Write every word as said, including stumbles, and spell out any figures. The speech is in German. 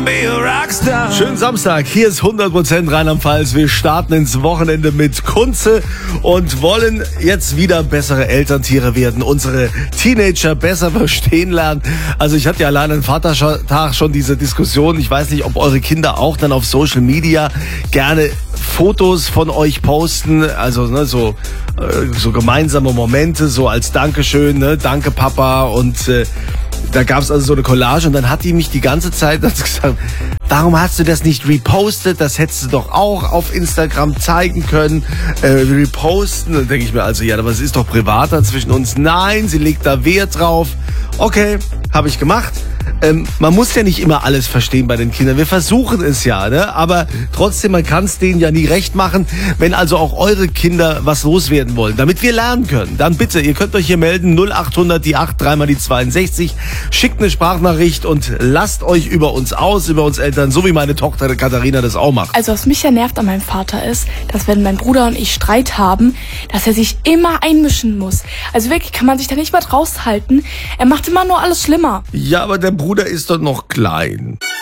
be a rockstar. Schönen Samstag, hier ist hundert Prozent Rheinland-Pfalz. Wir starten ins Wochenende mit Kunze und wollen jetzt wieder bessere Elterntiere werden, unsere Teenager besser verstehen lernen. Also ich hatte ja allein am Vatertag schon diese Diskussion. Ich weiß nicht, ob eure Kinder auch dann auf Social Media gerne Fotos von euch posten, also ne, so äh, so gemeinsame Momente, so als Dankeschön, ne, danke Papa, und äh, da gab es also so eine Collage und dann hat die mich die ganze Zeit gesagt, warum hast du das nicht repostet? Das hättest du doch auch auf Instagram zeigen können, äh, reposten. Dann denke ich mir also, ja, aber es ist doch privater zwischen uns. Nein, sie legt da Wert drauf. Okay, habe ich gemacht. Ähm, man muss ja nicht immer alles verstehen bei den Kindern. Wir versuchen es ja, ne? Aber trotzdem, man kann es denen ja nie recht machen. Wenn also auch eure Kinder was loswerden wollen, damit wir lernen können, dann bitte, ihr könnt euch hier melden, null achthundert, die acht, dreimal die zweiundsechzig. Schickt eine Sprachnachricht und lasst euch über uns aus, über uns Eltern, so wie meine Tochter Katharina das auch macht. Also was mich ja nervt an meinem Vater ist, dass wenn mein Bruder und ich Streit haben, dass er sich immer einmischen muss. Also wirklich kann man sich da nicht mal raushalten. Er macht immer nur alles schlimmer. Ja, aber der Bruder ist doch noch klein.